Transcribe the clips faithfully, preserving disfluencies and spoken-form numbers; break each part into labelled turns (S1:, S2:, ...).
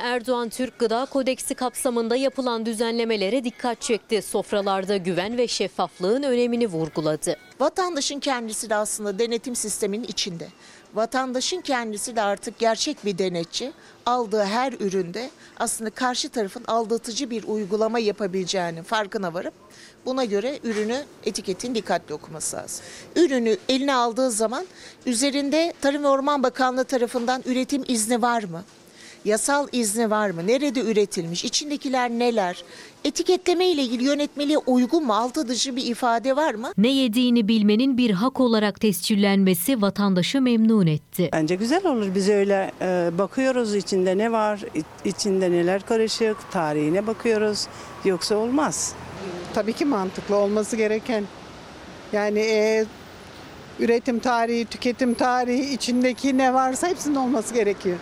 S1: Erdoğan, Türk Gıda Kodeksi kapsamında yapılan düzenlemelere dikkat çekti. Sofralarda güven ve şeffaflığın önemini vurguladı.
S2: Vatandaşın kendisi de aslında denetim sisteminin içinde. Vatandaşın kendisi de artık gerçek bir denetçi. Aldığı her üründe aslında karşı tarafın aldatıcı bir uygulama yapabileceğinin farkına varıp buna göre ürünü, etiketin dikkatli okuması lazım. Ürünü eline aldığı zaman üzerinde Tarım ve Orman Bakanlığı tarafından üretim izni var mı? Yasal izni var mı? Nerede üretilmiş? İçindekiler neler? Etiketleme ile ilgili yönetmeliğe uygun mu? Altı dışı bir ifade var mı?
S1: Ne yediğini bilmenin bir hak olarak tescillenmesi vatandaşı memnun etti.
S3: Bence güzel olur. Biz öyle e, bakıyoruz, içinde ne var, içinde neler karışık, tarihine bakıyoruz. Yoksa olmaz.
S4: Tabii ki mantıklı olması gereken. Yani e, üretim tarihi, tüketim tarihi, içindeki ne varsa hepsinin olması gerekiyor.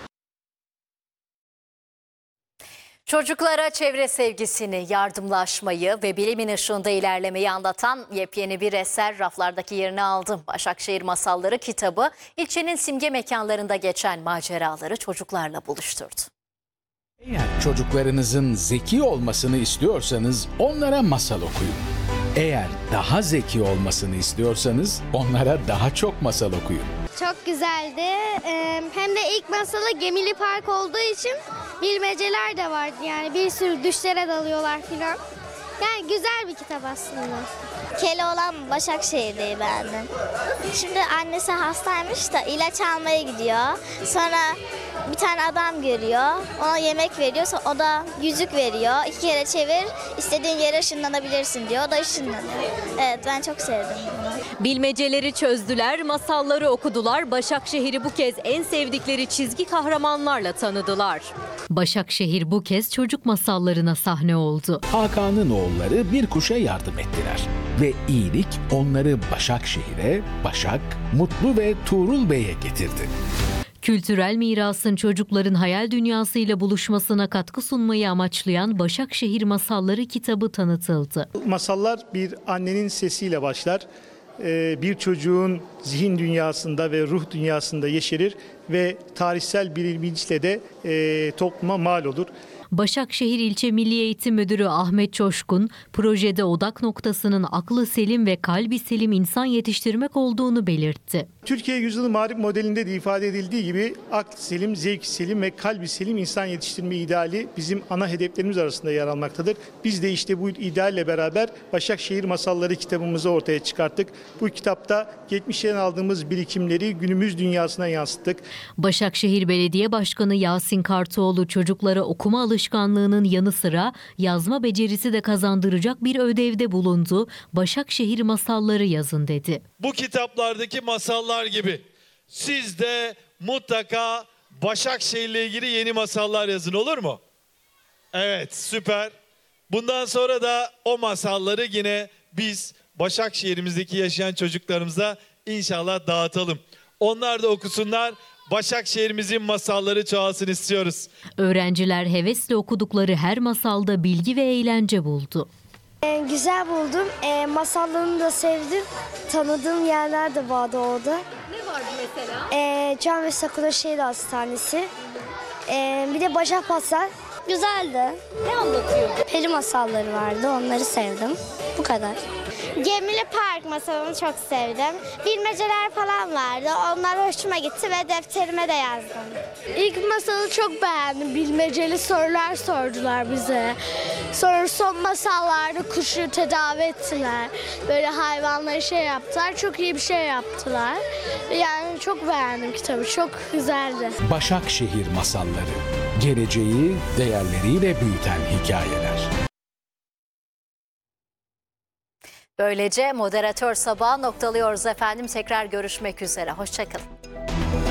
S5: Çocuklara çevre sevgisini, yardımlaşmayı ve bilimin ışığında ilerlemeyi anlatan yepyeni bir eser raflardaki yerini aldı. Başakşehir Masalları kitabı ilçenin simge mekanlarında geçen maceraları çocuklarla buluşturdu.
S6: Eğer çocuklarınızın zeki olmasını istiyorsanız onlara masal okuyun. Eğer daha zeki olmasını istiyorsanız onlara daha çok masal okuyun.
S7: Çok güzeldi. Ee, hem de ilk masalı Gemili Park olduğu için bilmeceler de vardı. Yani bir sürü düşlere dalıyorlar filan. Yani güzel bir kitap aslında.
S8: Keloğlan Başakşehir'deyi beğendim. Şimdi annesi hastaymış da ilaç almaya gidiyor. Sonra bir tane adam görüyor. Ona yemek veriyor. Sonra o da yüzük veriyor. İki kere çevir, istediğin yere ışınlanabilirsin diyor. O da ışınlanıyor. Evet, ben çok sevdim bunu.
S1: Bilmeceleri çözdüler, masalları okudular. Başakşehir'i bu kez en sevdikleri çizgi kahramanlarla tanıdılar. Başakşehir bu kez çocuk masallarına sahne oldu.
S6: Hakan'ın oğulları bir kuşa yardım ettiler. Ve iyilik onları Başakşehir'e, Başak, Mutlu ve Tuğrul Bey'e getirdi.
S1: Kültürel mirasın çocukların hayal dünyasıyla buluşmasına katkı sunmayı amaçlayan Başakşehir Masalları kitabı tanıtıldı.
S9: Masallar bir annenin sesiyle başlar. Bir çocuğun zihin dünyasında ve ruh dünyasında yeşerir ve tarihsel bir bilinçle de topluma mal olur.
S1: Başakşehir İlçe Milli Eğitim Müdürü Ahmet Çoşkun, projede odak noktasının aklı selim ve kalbi selim insan yetiştirmek olduğunu belirtti.
S9: Türkiye Yüzyılı Marif modelinde de ifade edildiği gibi aklı selim, zevk selim ve kalbi selim insan yetiştirme ideali bizim ana hedeflerimiz arasında yer almaktadır. Biz de işte bu idealle beraber Başakşehir Masalları kitabımızı ortaya çıkarttık. Bu kitapta geçmişten aldığımız birikimleri günümüz dünyasına yansıttık.
S1: Başakşehir Belediye Başkanı Yasin Kartoğlu çocuklara okuma alışkanlığının yanı sıra yazma becerisi de kazandıracak bir ödevde bulundu. Başakşehir Masalları yazın dedi.
S10: Bu kitaplardaki masallar gibi siz de mutlaka Başakşehir'le ilgili yeni masallar yazın, olur mu? Evet, süper. Bundan sonra da o masalları yine biz Başakşehir'imizdeki yaşayan çocuklarımıza inşallah dağıtalım. Onlar da okusunlar. Başakşehir'imizin masalları çoğalsın istiyoruz.
S1: Öğrenciler hevesle okudukları her masalda bilgi ve eğlence buldu.
S7: Ee, güzel buldum. Ee, masallarını da sevdim. Tanıdığım yerler de vardı orada.
S5: Ne vardı mesela?
S7: Ee, Can ve Sakura Şehir Hastanesi. Ee, bir de Başak Pasar. Güzeldi.
S5: Ne anlatıyordu?
S7: Peri masalları vardı. Onları sevdim. Bu kadar.
S8: Gemili Park masalını çok sevdim. Bilmeceler falan vardı. Onlar hoşuma gitti ve defterime de yazdım.
S7: İlk masalı çok beğendim. Bilmeceli sorular sordular bize. Sonra son masallarda kuşu tedavi ettiler. Böyle hayvanları şey yaptılar. Çok iyi bir şey yaptılar. Yani çok beğendim kitabı. Çok güzeldi.
S6: Başakşehir Masalları. Geleceği değerleriyle büyüten hikayeler.
S5: Böylece moderatör sabahı noktalıyoruz efendim. Tekrar görüşmek üzere. Hoşça kalın.